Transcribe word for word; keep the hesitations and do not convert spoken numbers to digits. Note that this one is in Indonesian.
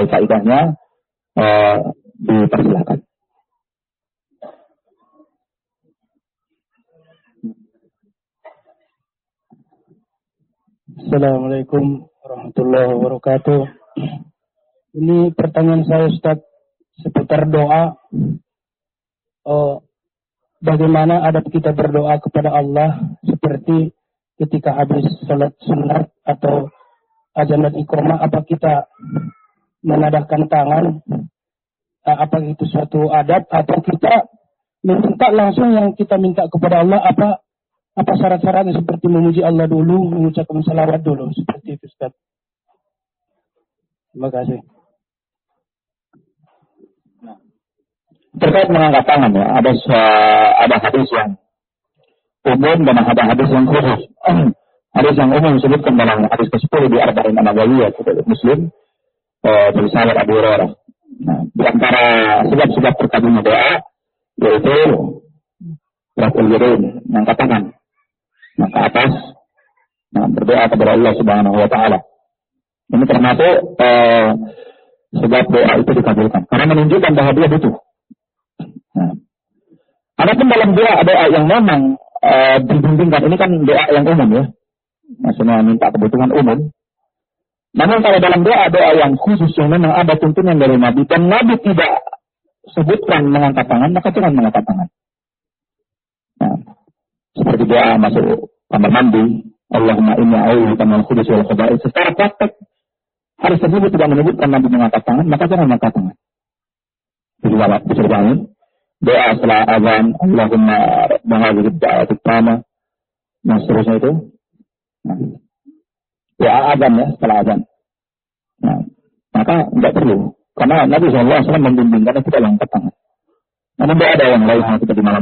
faedahnya eh, dipersilakan. Assalamualaikum warahmatullahi wabarakatuh. Ini pertanyaan saya, Ustaz, seputar doa. Oh, bagaimana adab kita berdoa kepada Allah seperti ketika habis salat sunat atau azan dan iqamah? Apa kita menadahkan tangan? Apa itu suatu adab atau kita minta langsung yang kita minta kepada Allah? Apa apa syarat-syaratnya, seperti memuji Allah dulu, mengucapkan salawat dulu, seperti itu, Ustaz? Terima kasih. Terkait mengangkat tangan, ya, ada ada hadis yang umum dan ada hadis yang khusus. Hadis yang umum disebutkan dalam hadis ke sepuluh di Arba'in An-Nawawiyah dari Muslim eh, dari sahabat Abu Hurairah. Nah, di antara sebab-sebab terkabulnya doa yaitu raful yadain, mengangkat tangan, maka atas, nah, berdoa kepada Allah Subhanahu wa taala. Ini termasuk eh, sebab doa itu dikabulkan karena menunjukkan bahwa dia butuh. Nah, adapun dalam doa doa yang memang uh, dibimbingkan, ini kan doa yang umum, ya, maksudnya minta kebutuhan umum. Namun kalau dalam doa doa yang khusus yang memang ada tuntunan dari Nabi dan Nabi tidak sebutkan mengangkat tangan, maka jangan mengangkat tangan. Nah, seperti doa masuk kamar mandi, Allahumma inni a'udzubika minal khubuthi wal khaba'ith. Secara praktek hadis tersebut tidak menyebutkan Nabi mengangkat tangan, maka jangan mengangkat tangan. Bisa dibangun doa setelah azan, Allahumma rabbana hadhihi ad-da'wati at-tammah, dan seterusnya itu. Nah, doa azan, ya, setelah azan. Nah, maka tidak perlu, karena Nabi shallallahu alaihi wasallam membimbingkan kita yang angkat tangan. Namun ada yang lain yang kita di malam